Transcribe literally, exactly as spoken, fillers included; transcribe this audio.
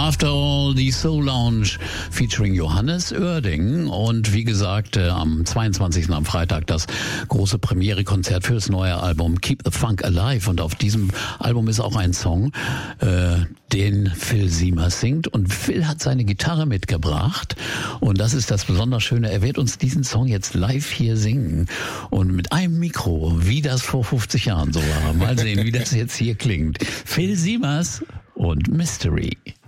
After All, die Soul Lounge featuring Johannes Oerding. Und wie gesagt, äh, am zweiundzwanzigsten am Freitag das große Premiere-Konzert für das neue Album Keep the Funk Alive. Und auf diesem Album ist auch ein Song, äh, den Phil Simers singt. Und Phil hat seine Gitarre mitgebracht. Und das ist das besonders Schöne. Er wird uns diesen Song jetzt live hier singen. Und mit einem Mikro, wie das vor fünfzig Jahren so war. Mal sehen, wie das jetzt hier klingt. Phil Simers und Mystery.